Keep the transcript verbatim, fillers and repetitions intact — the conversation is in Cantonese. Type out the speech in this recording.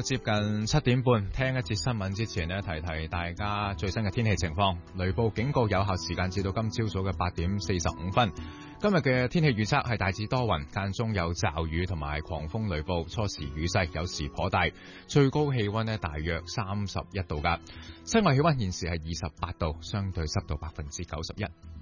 接近七點半，聽一節新聞之前呢，提提大家最新嘅天氣情況。雷暴警告有效時間至到今朝早嘅八點四十五分。今日嘅天氣預測係大致多雲，間中有驟雨同埋狂風雷暴，初時雨勢有時頗大，最高氣溫呢大約三十一度噶。室外氣溫現時係二十八度，相對濕度百分之九十一。